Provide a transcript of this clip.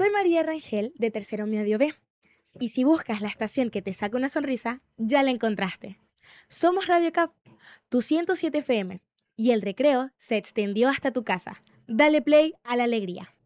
Soy María Rangel de Tercero Medio B. Y si buscas la estación que te saca una sonrisa, ya la encontraste. Somos Radio Cap, tu 107 FM. Y el recreo se extendió hasta tu casa. Dale play a la alegría.